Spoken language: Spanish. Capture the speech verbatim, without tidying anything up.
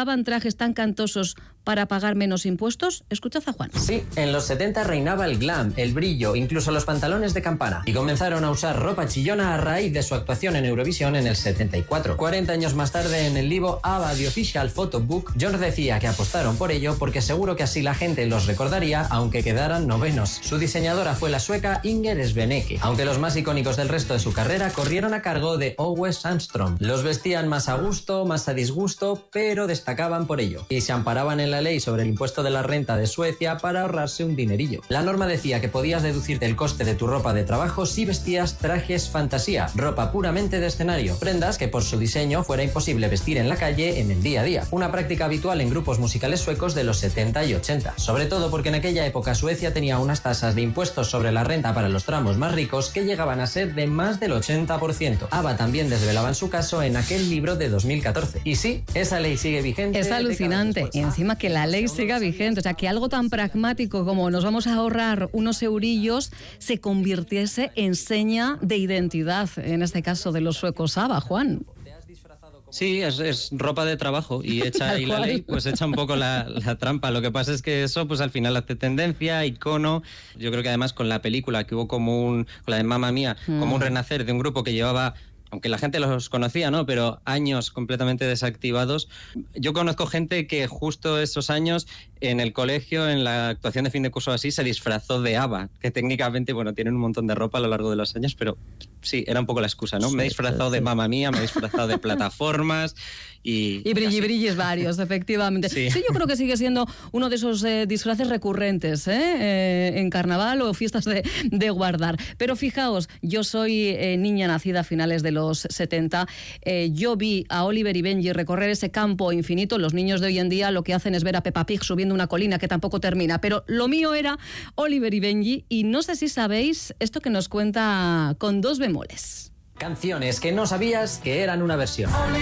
llevaban trajes tan cantosos para pagar menos impuestos? Escuchad a Juan. Sí, en los setenta reinaba el glam, el brillo, incluso los pantalones de campana. Y comenzaron a usar ropa chillona a raíz de su actuación en Eurovisión en el setenta y cuatro. cuarenta años más tarde, en el libro ABBA The Official Photo Book, George decía que apostaron por ello porque seguro que así la gente los recordaría aunque quedaran novenos. Su diseñadora fue la sueca Inger Sveneke, aunque los más icónicos del resto de su carrera corrieron a cargo de Ove Sandström. Los vestían más a gusto, más a disgusto, pero destacaban por ello. Y se amparaban en la ley sobre el impuesto de la renta de Suecia para ahorrarse un dinerillo. La norma decía que podías deducirte el coste de tu ropa de trabajo si vestías trajes fantasía, ropa puramente de escenario, prendas que por su diseño fuera imposible vestir en la calle en el día a día. Una práctica habitual en grupos musicales suecos de los setenta y ochenta, sobre todo porque en aquella época Suecia tenía unas tasas de impuestos sobre la renta para los tramos más ricos que llegaban a ser de más del ochenta por ciento. ABBA también desvelaban su caso en aquel libro de dos mil catorce. Y sí, esa ley sigue vigente. Es alucinante. Y encima que la ley siga vigente. O sea, que algo tan pragmático como nos vamos a ahorrar unos eurillos se convirtiese en seña de identidad, en este caso de los suecos ABBA, Juan. Sí, es, es ropa de trabajo y echa ahí la ley, pues echa un poco la, la trampa. Lo que pasa es que eso, pues al final hace tendencia, icono. Yo creo que además con la película que hubo como un, con la de Mamma Mía, mm. como un renacer de un grupo que llevaba, aunque la gente los conocía, ¿no? Pero años completamente desactivados. Yo conozco gente que justo esos años en el colegio, en la actuación de fin de curso así, se disfrazó de ABBA, que técnicamente, bueno, tienen un montón de ropa a lo largo de los años, pero sí, era un poco la excusa, ¿no? Me he disfrazado de Mamma Mía, me he disfrazado de plataformas y... Y brilli brillis varios, efectivamente. Sí. sí, yo creo que sigue siendo uno de esos eh, disfraces recurrentes, ¿eh? Eh, en carnaval o fiestas de, de guardar. Pero fijaos, yo soy eh, niña nacida a finales de los setenta. Eh, yo vi a Oliver y Benji recorrer ese campo infinito. Los niños de hoy en día lo que hacen es ver a Peppa Pig subiendo una colina que tampoco termina. Pero lo mío era Oliver y Benji. Y no sé si sabéis esto que nos cuenta con dos bemoles. Canciones que no sabías que eran una versión.